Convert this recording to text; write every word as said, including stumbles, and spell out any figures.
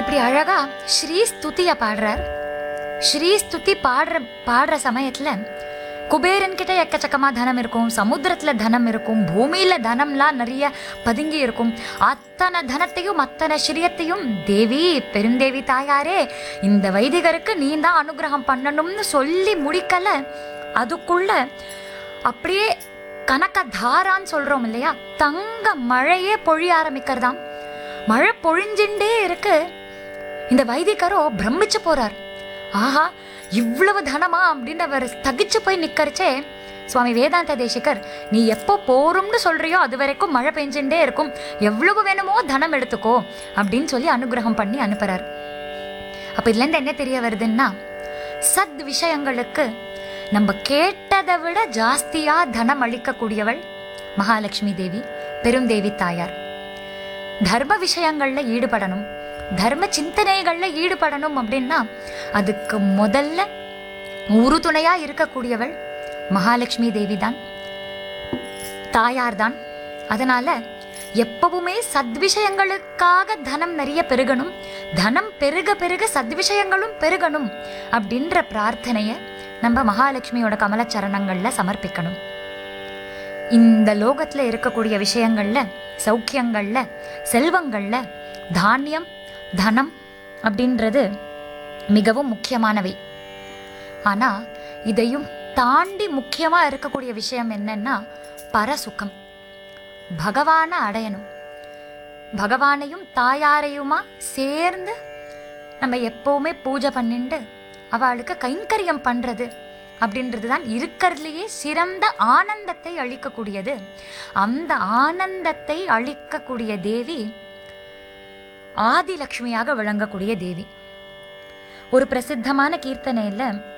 இப்படி அழகா ஸ்ரீ ஸ்துதிய பாடுறார். ஸ்ரீ ஸ்துதி பாடுற பாடுற சமயத்துல குபேரன் கிட்ட எக்கச்சக்கமா தனம் இருக்கும், சமுத்திரத்துல தனம் இருக்கும், பூமியில தனம்லாம் நிறைய பதுங்கி இருக்கும். அத்தனை தனத்தையும் அத்தனை ஸ்ரீயத்தையும் தேவி பெருந்தேவி தாயாரே இந்த வைதிகருக்கு நீ தான் அனுகிரகம் பண்ணணும்னு சொல்லி முடிக்கல, அதுக்குள்ள அப்படியே கனக தாரான்னு சொல்றோம் இல்லையா, தங்க மழையே பொழிய ஆரம்பிக்கிறதாம். மழை பொழிஞ்சுட்டே இருக்கு. இந்த வைதிகரோ பிரமிச்சு போறார். ஆஹா, இவ்வளவு தனமா அப்படின்னு அவர் தகிச்சு போய் நிக்கிறச்சே சுவாமி வேதாந்த தேசிகர், நீ எப்போ போறோம்னு சொல்றியோ அது வரைக்கும் மழை பெஞ்சுட்டே இருக்கும், எவ்வளவு வேணுமோ தனம் எடுத்துக்கோ அப்படின்னு சொல்லி அனுகிரகம் பண்ணி அனுப்புறார். அப்ப இதுல இருந்து என்ன தெரிய வருதுன்னா, சத் விஷயங்களுக்கு நம்ம கேட்டதை விட ஜாஸ்தியா தனம் அளிக்கக்கூடியவள் மகாலட்சுமி தேவி, பெருந்தேவி தாயார். தர்ம விஷயங்கள்ல ஈடுபடணும், தர்ம சிந்தனைகள்ல ஈடுபடணும் அப்படின்னா அதுக்கு முதல்ல உறுதுணையா இருக்கக்கூடியவள் மகாலட்சுமி தேவி தான், தாயார் தான். அதனால எப்பவுமே சத்விஷயங்களுக்காக தனம் நிறைய பெருகணும், தனம் பெருக பெருக சத்விஷயங்களும் பெருகணும் அப்படின்ற பிரார்த்தனைய நம்ம மகாலட்சுமியோட கமலச்சரணங்கள்ல சமர்ப்பிக்கணும். இந்த லோகத்துல இருக்கக்கூடிய விஷயங்கள்ல, சௌக்கியங்கள்ல, செல்வங்கள்ல தானியம் தனம் அப்படின்றது மிகவும் முக்கியமானவை. ஆனா இதையும் தாண்டி முக்கியமா இருக்கக்கூடிய விஷயம் என்னன்னா பரசுகம், பகவானை அடையணும். பகவானையும் தாயாரையுமா சேர்ந்து நம்ம எப்பவுமே பூஜை பண்ணிட்டு அவளுக்கு கைங்கரியம் பண்றது அப்படின்றது தான் இருக்கிறதுலேயே சிறந்த ஆனந்தத்தை அளிக்கக்கூடியது. அந்த ஆனந்தத்தை அளிக்கக்கூடிய தேவி ஆதிலட்சுமியாக விளங்கக்கூடிய தேவி. ஒரு பிரசித்தமான கீர்த்தனையில